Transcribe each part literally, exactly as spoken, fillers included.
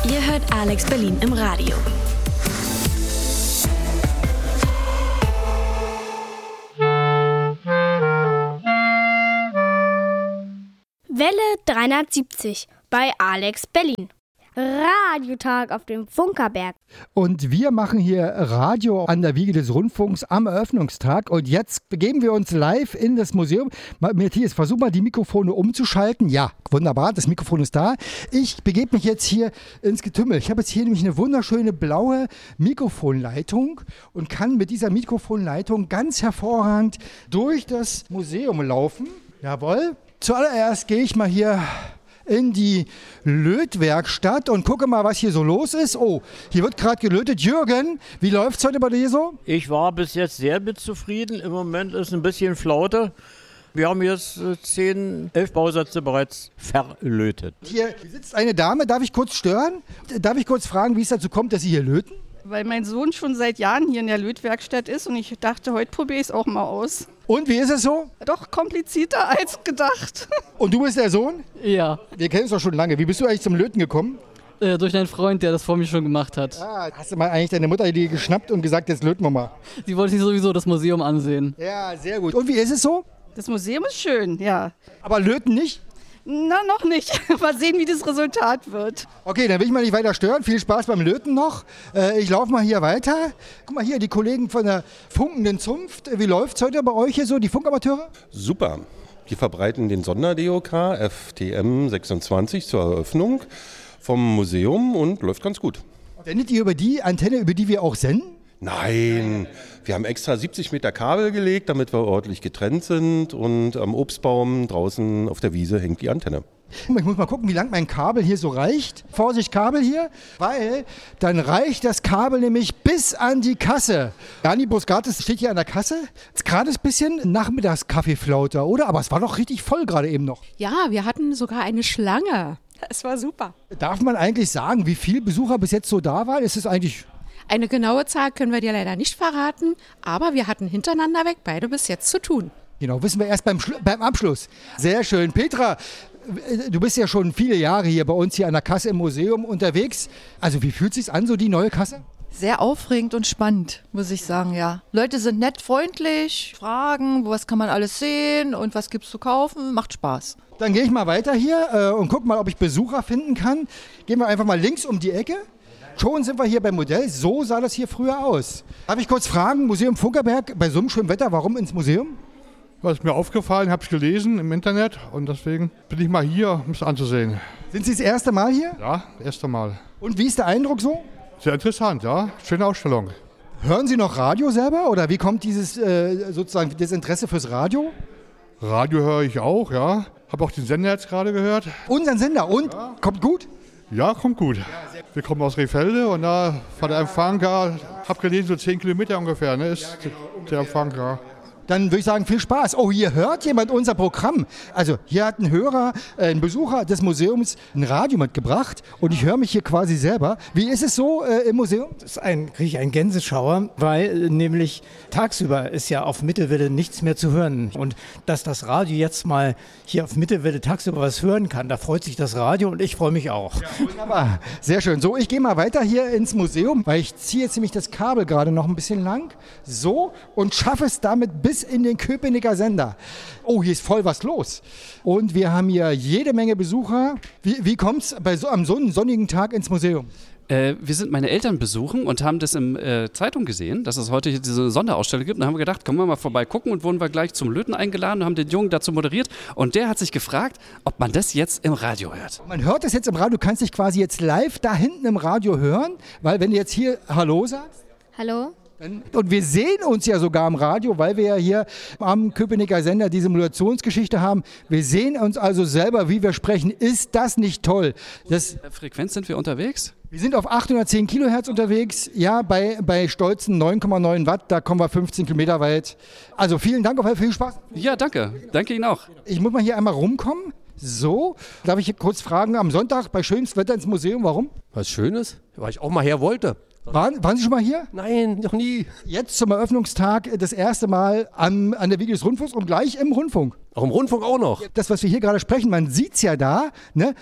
Ihr hört Alex Berlin im Radio. Welle dreihundertsiebzig bei Alex Berlin. Radiotag auf dem Funkerberg. Und wir machen hier Radio an der Wiege des Rundfunks am Eröffnungstag. Und jetzt begeben wir uns live in das Museum. Matthias, versuch mal die Mikrofone umzuschalten. Ja, wunderbar, das Mikrofon ist da. Ich begebe mich jetzt hier ins Getümmel. Ich habe jetzt hier nämlich eine wunderschöne blaue Mikrofonleitung und kann mit dieser Mikrofonleitung ganz hervorragend durch das Museum laufen. Jawohl. Zuallererst gehe ich mal hier in die Lötwerkstatt und gucke mal, was hier so los ist. Oh, hier wird gerade gelötet. Jürgen, wie läuft es heute bei dir so? Ich war bis jetzt sehr mit zufrieden. Im Moment ist ein bisschen Flaute. Wir haben jetzt zehn, elf Bausätze bereits verlötet. Hier sitzt eine Dame. Darf ich kurz stören? Darf ich kurz fragen, wie es dazu kommt, dass Sie hier löten? Weil mein Sohn schon seit Jahren hier in der Lötwerkstatt ist und ich dachte, heute probiere ich es auch mal aus. Und wie ist es so? Doch komplizierter als gedacht. Und du bist der Sohn? Ja. Wir kennen uns doch schon lange. Wie bist du eigentlich zum Löten gekommen? Äh, durch einen Freund, der das vor mir schon gemacht hat. Ah, hast du mal eigentlich deine Mutter die geschnappt und gesagt, jetzt löten wir mal? Sie wollte sich sowieso das Museum ansehen. Ja, sehr gut. Und wie ist es so? Das Museum ist schön, ja. Aber löten nicht? Na, noch nicht. Mal sehen, wie das Resultat wird. Okay, dann will ich mal nicht weiter stören. Viel Spaß beim Löten noch. Äh, ich laufe mal hier weiter. Guck mal hier, die Kollegen von der Funkenden Zunft. Wie läuft es heute bei euch hier so, die Funkamateure? Super. Wir verbreiten den Sonder-D O K F T M sechsundzwanzig zur Eröffnung vom Museum und läuft ganz gut. Sendet ihr über die Antenne, über die wir auch senden? Nein, wir haben extra siebzig Meter Kabel gelegt, damit wir ordentlich getrennt sind und am Obstbaum draußen auf der Wiese hängt die Antenne. Ich muss mal gucken, wie lang mein Kabel hier so reicht. Vorsicht, Kabel hier, weil dann reicht das Kabel nämlich bis an die Kasse. Jani Busgatis steht hier an der Kasse. Jetzt gerade ein bisschen Nachmittagskaffeeflaute, oder? Aber es war doch richtig voll gerade eben noch. Ja, wir hatten sogar eine Schlange. Es war super. Darf man eigentlich sagen, wie viele Besucher bis jetzt so da waren? Ist es eigentlich... Eine genaue Zahl können wir dir leider nicht verraten, aber wir hatten hintereinander weg beide bis jetzt zu tun. Genau, wissen wir erst beim, Schlu- beim Abschluss. Sehr schön. Petra, du bist ja schon viele Jahre hier bei uns hier an der Kasse im Museum unterwegs. Also wie fühlt es sich an, so die neue Kasse? Sehr aufregend und spannend, muss ich sagen, ja. Leute sind nett, freundlich, fragen, was kann man alles sehen und was gibt's zu kaufen, macht Spaß. Dann gehe ich mal weiter hier äh, und gucke mal, ob ich Besucher finden kann. Gehen wir einfach mal links um die Ecke. Schon sind wir hier beim Modell. So sah das hier früher aus. Darf ich kurz fragen, Museum Funkerberg, bei so einem schönen Wetter, warum ins Museum? Was ist mir aufgefallen, habe ich gelesen im Internet und deswegen bin ich mal hier, um es anzusehen. Sind Sie das erste Mal hier? Ja, erste Mal. Und wie ist der Eindruck so? Sehr interessant, ja. Schöne Ausstellung. Hören Sie noch Radio selber oder wie kommt dieses äh, sozusagen das Interesse fürs Radio? Radio höre ich auch, ja. Habe auch den Sender jetzt gerade gehört. Unseren Sender und? Ja. Kommt gut? Ja, kommt gut. Wir kommen aus Rehfelde und da war der Empfang, ja, hab gelesen, so zehn Kilometer ungefähr, ne, ist der Empfang, ja. Dann würde ich sagen, viel Spaß. Oh, hier hört jemand unser Programm. Also hier hat ein Hörer, äh, ein Besucher des Museums ein Radio mitgebracht und ich höre mich hier quasi selber. Wie ist es so äh, im Museum? Das ist ein, kriege ich einen Gänseschauer, weil äh, nämlich tagsüber ist ja auf Mittelwelle nichts mehr zu hören. Und dass das Radio jetzt mal hier auf Mittelwelle tagsüber was hören kann, da freut sich das Radio und ich freue mich auch. Ja, wunderbar, sehr schön. So, ich gehe mal weiter hier ins Museum, weil ich ziehe jetzt nämlich das Kabel gerade noch ein bisschen lang. So, und schaffe es damit bis in den Köpenicker Sender. Oh, hier ist voll was los. Und wir haben hier jede Menge Besucher. Wie, wie kommt es bei so, am so einem sonnigen Tag ins Museum? Äh, wir sind meine Eltern besuchen und haben das in äh, Zeitung gesehen, dass es heute diese Sonderausstellung gibt. Und dann haben wir gedacht, kommen wir mal vorbei gucken und wurden wir gleich zum Löten eingeladen und haben den Jungen dazu moderiert. Und der hat sich gefragt, ob man das jetzt im Radio hört. Man hört das jetzt im Radio. Du kannst dich quasi jetzt live da hinten im Radio hören, weil wenn du jetzt hier Hallo sagst. Hallo. Und wir sehen uns ja sogar im Radio, weil wir ja hier am Köpenicker Sender diese Modulationsgeschichte haben. Wir sehen uns also selber, wie wir sprechen. Ist das nicht toll? Das Frequenz sind wir unterwegs? Wir sind auf achthundertzehn Kilohertz unterwegs, ja, bei, bei stolzen neun Komma neun Watt, da kommen wir fünfzehn Kilometer weit. Also vielen Dank, auf viel Spaß. Ja, danke. Danke Ihnen auch. Ich muss mal hier einmal rumkommen. So, darf ich kurz fragen, am Sonntag bei schönstem Wetter ins Museum, warum? Was Schönes, weil ich auch mal her wollte. Waren, waren Sie schon mal hier? Nein, noch nie. Jetzt zum Eröffnungstag das erste Mal an, an der Wiege des Rundfunks und gleich im Rundfunk. Auch im Rundfunk auch noch? Das, was wir hier gerade sprechen, man sieht es ja da, ne?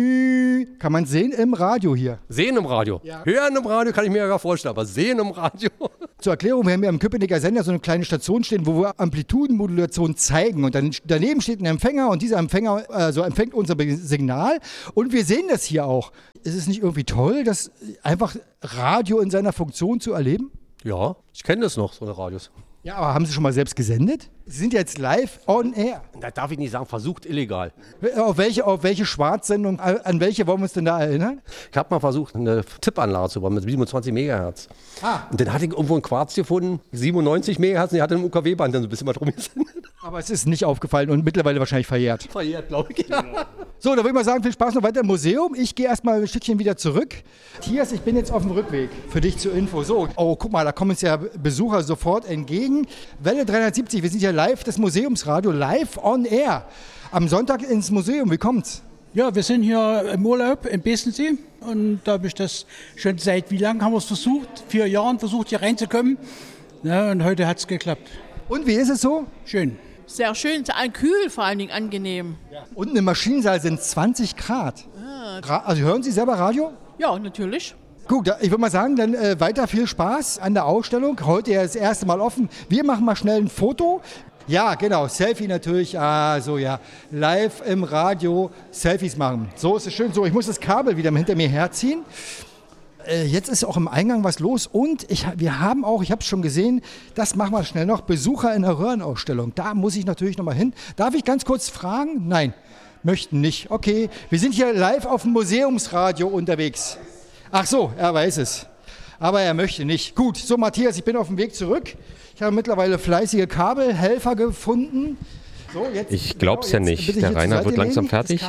Mü, kann man sehen im Radio hier. Sehen im Radio? Ja. Hören im Radio kann ich mir ja gar vorstellen, aber sehen im Radio. Zur Erklärung, wir haben hier am Köpenicker Sender so eine kleine Station stehen, wo wir Amplitudenmodulation zeigen und dann daneben steht ein Empfänger und dieser Empfänger also empfängt unser Signal und wir sehen das hier auch. Ist es nicht irgendwie toll, das einfach Radio in seiner Funktion zu erleben? Ja, ich kenne das noch, so eine Radios. Ja, aber haben Sie schon mal selbst gesendet? Sie sind jetzt live on air. Da darf ich nicht sagen, versucht illegal. Auf welche, auf welche Schwarzsendung, an welche wollen wir uns denn da erinnern? Ich habe mal versucht, eine Tippanlage zu bauen mit siebenundzwanzig Megahertz. Ah. Und dann hatte ich irgendwo einen Quarz gefunden, siebenundneunzig Megahertz, und die hatte ein U K W-Band dann so ein bisschen mal drum gesendet. Aber es ist nicht aufgefallen und mittlerweile wahrscheinlich verjährt. Verjährt, glaube ich. Ja. So, da würde ich mal sagen, viel Spaß noch weiter im Museum. Ich gehe erstmal ein Stückchen wieder zurück. Matthias, ich bin jetzt auf dem Rückweg. Für dich zur Info. So, oh, guck mal, da kommen uns ja Besucher sofort entgegen. Welle dreihundertsiebzig, wir sind ja live, das Museumsradio, live on air. Am Sonntag ins Museum, wie kommt's? Ja, wir sind hier im Urlaub im Bestensee und da habe ich das schon seit, wie lange haben wir es versucht? Vier Jahren versucht, hier reinzukommen. Ja, und heute hat es geklappt. Und wie ist es so? Schön. Sehr schön, kühl, vor allen Dingen angenehm. Ja. Unten im Maschinensaal sind zwanzig Grad. Ah. Also hören Sie selber Radio? Ja, natürlich. Gut, ich würde mal sagen, dann äh, weiter viel Spaß an der Ausstellung. Heute ja das erste Mal offen. Wir machen mal schnell ein Foto. Ja, genau, Selfie natürlich. Ah, so ja. Live im Radio Selfies machen. So ist es schön. So, ich muss das Kabel wieder hinter mir herziehen. Äh, jetzt ist auch im Eingang was los und ich, wir haben auch, ich habe es schon gesehen, das machen wir schnell noch, Besucher in der Röhrenausstellung. Da muss ich natürlich nochmal hin. Darf ich ganz kurz fragen? Nein, möchten nicht. Okay, wir sind hier live auf dem Museumsradio unterwegs. Ach so, er weiß es. Aber er möchte nicht. Gut, so Matthias, ich bin auf dem Weg zurück. Ich habe mittlerweile fleißige Kabelhelfer gefunden. So, jetzt, ich glaube es genau, ja nicht. Der Rainer wird langsam fertig.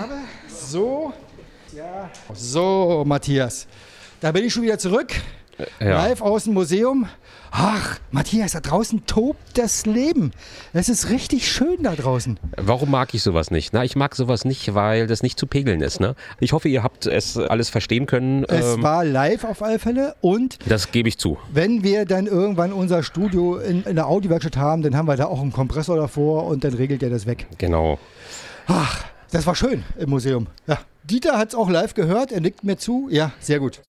So, ja. So, Matthias. Da bin ich schon wieder zurück. Ja. Live aus dem Museum. Ach, Matthias, da draußen tobt das Leben. Es ist richtig schön da draußen. Warum mag ich sowas nicht? Na, ich mag sowas nicht, weil das nicht zu pegeln ist. Ne? Ich hoffe, ihr habt es alles verstehen können. Es ähm, war live auf alle Fälle und das gebe ich zu. Wenn wir dann irgendwann unser Studio in, in der Audiowerkstatt haben, dann haben wir da auch einen Kompressor davor und dann regelt er das weg. Genau. Ach, das war schön im Museum. Ja. Dieter hat es auch live gehört, er nickt mir zu. Ja, sehr gut.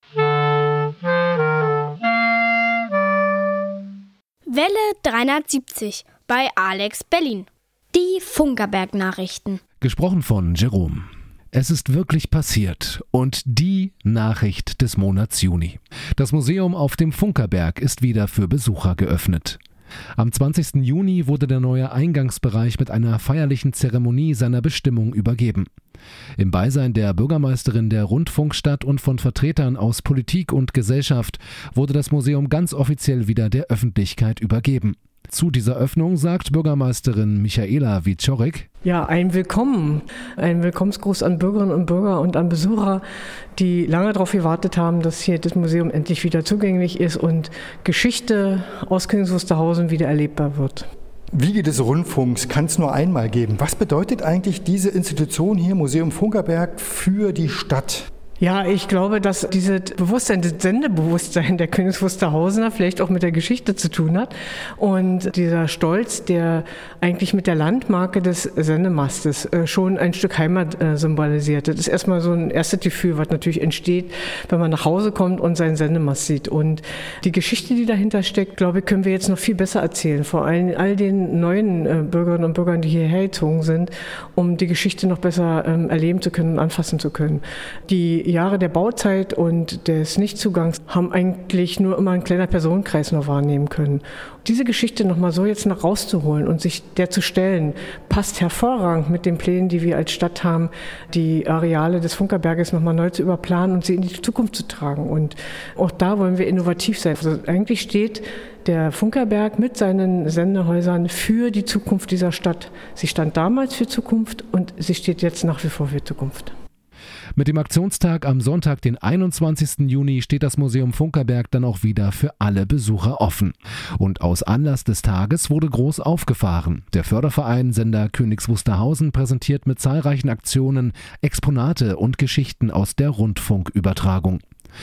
Welle dreihundertsiebzig bei Alex Berlin. Die Funkerberg-Nachrichten. Gesprochen von Jerome. Es ist wirklich passiert und die Nachricht des Monats Juni. Das Museum auf dem Funkerberg ist wieder für Besucher geöffnet. Am zwanzigsten Juni wurde der neue Eingangsbereich mit einer feierlichen Zeremonie seiner Bestimmung übergeben. Im Beisein der Bürgermeisterin der Rundfunkstadt und von Vertretern aus Politik und Gesellschaft wurde das Museum ganz offiziell wieder der Öffentlichkeit übergeben. Zu dieser Öffnung sagt Bürgermeisterin Michaela Wieczorek: Ja, ein Willkommen, ein Willkommensgruß an Bürgerinnen und Bürger und an Besucher, die lange darauf gewartet haben, dass hier das Museum endlich wieder zugänglich ist und Geschichte aus Königs Wusterhausen wieder erlebbar wird. Wiege des Rundfunks kann es nur einmal geben. Was bedeutet eigentlich diese Institution hier, Museum Funkerberg, für die Stadt? Ja, ich glaube, dass dieses Bewusstsein, das Sendebewusstsein der Königs Wusterhausener vielleicht auch mit der Geschichte zu tun hat. Und dieser Stolz, der eigentlich mit der Landmarke des Sendemastes äh, schon ein Stück Heimat äh, symbolisiert. Das ist erstmal so ein erstes Gefühl, was natürlich entsteht, wenn man nach Hause kommt und seinen Sendemast sieht. Und die Geschichte, die dahinter steckt, glaube ich, können wir jetzt noch viel besser erzählen. Vor allem all den neuen äh, Bürgerinnen und Bürgern, die hierher gezogen sind, um die Geschichte noch besser ähm, erleben zu können und anfassen zu können. Die Jahre der Bauzeit und des Nichtzugangs haben eigentlich nur immer ein kleiner Personenkreis noch wahrnehmen können. Diese Geschichte nochmal so jetzt noch rauszuholen und sich der zu stellen, passt hervorragend mit den Plänen, die wir als Stadt haben, die Areale des Funkerberges nochmal neu zu überplanen und sie in die Zukunft zu tragen. Und auch da wollen wir innovativ sein. Also eigentlich steht der Funkerberg mit seinen Sendehäusern für die Zukunft dieser Stadt. Sie stand damals für Zukunft und sie steht jetzt nach wie vor für Zukunft. Mit dem Aktionstag am Sonntag, den einundzwanzigsten Juni, steht das Museum Funkerberg dann auch wieder für alle Besucher offen. Und aus Anlass des Tages wurde groß aufgefahren. Der Förderverein Sender Königs Wusterhausen präsentiert mit zahlreichen Aktionen Exponate und Geschichten aus der Rundfunkübertragung.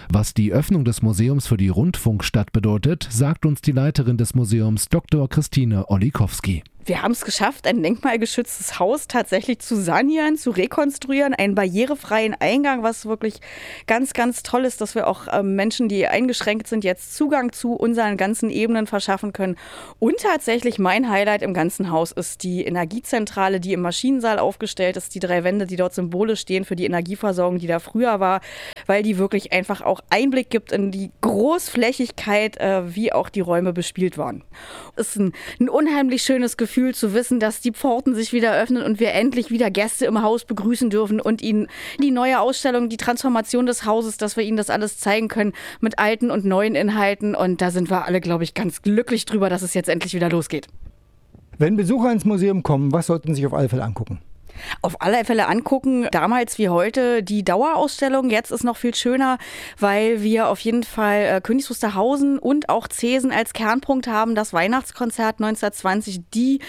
Was die Öffnung des Museums für die Rundfunkstadt bedeutet, sagt uns die Leiterin des Museums, Doktor Christine Olikowski. Wir haben es geschafft, ein denkmalgeschütztes Haus tatsächlich zu sanieren, zu rekonstruieren, einen barrierefreien Eingang, was wirklich ganz, ganz toll ist, dass wir auch äh, Menschen, die eingeschränkt sind, jetzt Zugang zu unseren ganzen Ebenen verschaffen können. Und tatsächlich mein Highlight im ganzen Haus ist die Energiezentrale, die im Maschinensaal aufgestellt ist, die drei Wände, die dort symbolisch stehen für die Energieversorgung, die da früher war, weil die wirklich einfach auch Einblick gibt in die Großflächigkeit, äh, wie auch die Räume bespielt waren. Es ist ein, ein unheimlich schönes Gefühl, zu wissen, dass die Pforten sich wieder öffnen und wir endlich wieder Gäste im Haus begrüßen dürfen und ihnen die neue Ausstellung, die Transformation des Hauses, dass wir ihnen das alles zeigen können mit alten und neuen Inhalten. Und da sind wir alle, glaube ich, ganz glücklich drüber, dass es jetzt endlich wieder losgeht. Wenn Besucher ins Museum kommen, was sollten sie sich auf alle Fälle angucken? Auf alle Fälle angucken, damals wie heute, die Dauerausstellung. Jetzt ist noch viel schöner, weil wir auf jeden Fall äh, Königs Wusterhausen und auch Zesen als Kernpunkt haben. Das Weihnachtskonzert neunzehnhundertzwanzig, die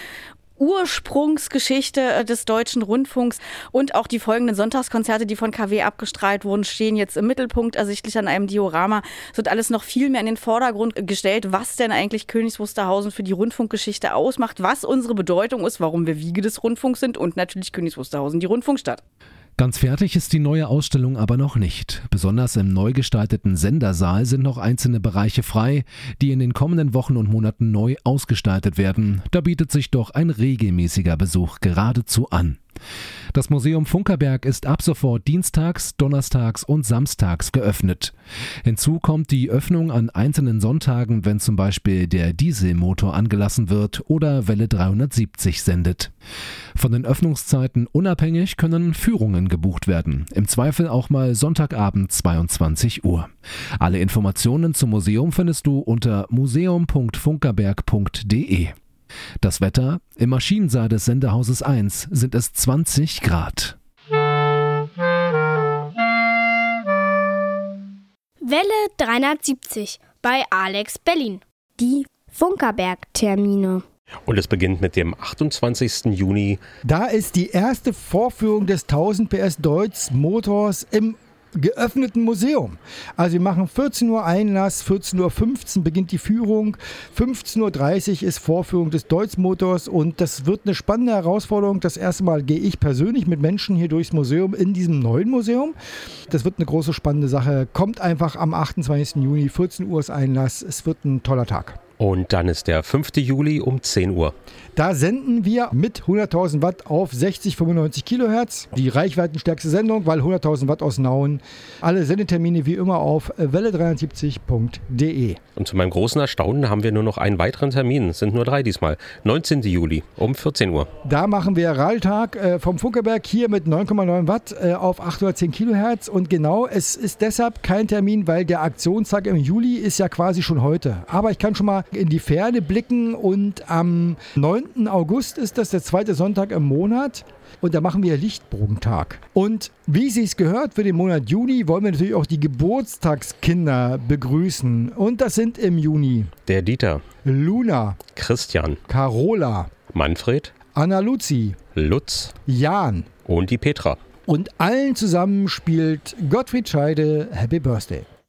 Ursprungsgeschichte des Deutschen Rundfunks und auch die folgenden Sonntagskonzerte, die von K W abgestrahlt wurden, stehen jetzt im Mittelpunkt, ersichtlich an einem Diorama. Es wird alles noch viel mehr in den Vordergrund gestellt, was denn eigentlich Königs Wusterhausen für die Rundfunkgeschichte ausmacht, was unsere Bedeutung ist, warum wir Wiege des Rundfunks sind und natürlich Königs Wusterhausen, die Rundfunkstadt. Ganz fertig ist die neue Ausstellung aber noch nicht. Besonders im neu gestalteten Sendersaal sind noch einzelne Bereiche frei, die in den kommenden Wochen und Monaten neu ausgestaltet werden. Da bietet sich doch ein regelmäßiger Besuch geradezu an. Das Museum Funkerberg ist ab sofort dienstags, donnerstags und samstags geöffnet. Hinzu kommt die Öffnung an einzelnen Sonntagen, wenn zum Beispiel der Dieselmotor angelassen wird oder Welle dreihundertsiebzig sendet. Von den Öffnungszeiten unabhängig können Führungen gebucht werden. Im Zweifel auch mal Sonntagabend zweiundzwanzig Uhr. Alle Informationen zum Museum findest du unter museum punkt funkerberg punkt de. Das Wetter: im Maschinensaal des Sendehauses eins sind es zwanzig Grad. Welle dreihundertsiebzig bei Alex Berlin. Die Funkerberg-Termine. Und es beginnt mit dem achtundzwanzigsten Juni. Da ist die erste Vorführung des tausend P S Deutz Motors im geöffneten Museum. Also wir machen vierzehn Uhr Einlass, vierzehn Uhr fünfzehn beginnt die Führung, fünfzehn Uhr dreißig ist Vorführung des Deutz Motors und das wird eine spannende Herausforderung. Das erste Mal gehe ich persönlich mit Menschen hier durchs Museum in diesem neuen Museum. Das wird eine große spannende Sache. Kommt einfach am achtundzwanzigsten Juni, vierzehn Uhr ist Einlass. Es wird ein toller Tag. Und dann ist der fünften Juli um zehn Uhr. Da senden wir mit hunderttausend Watt auf sechzig Komma fünfundneunzig Kilohertz. Die reichweitenstärkste Sendung, weil hunderttausend Watt aus Nauen. Alle Sendetermine wie immer auf welle dreihundertsiebzig punkt de. Und zu meinem großen Erstaunen haben wir nur noch einen weiteren Termin. Es sind nur drei diesmal. neunzehnten Juli um vierzehn Uhr. Da machen wir Radiotag äh, vom Funkerberg hier mit neun Komma neun Watt äh, auf achthundertzehn Kilohertz. Und genau, es ist deshalb kein Termin, weil der Aktionstag im Juli ist ja quasi schon heute. Aber ich kann schon mal in die Ferne blicken und am neunten August ist das der zweite Sonntag im Monat und da machen wir Lichtbogentag. Und wie Sie es gehört, für den Monat Juni wollen wir natürlich auch die Geburtstagskinder begrüßen und das sind im Juni der Dieter, Luna, Christian, Carola, Manfred, Anna Luzi, Lutz, Jan und die Petra. Und allen zusammen spielt Gottfried Scheide Happy Birthday.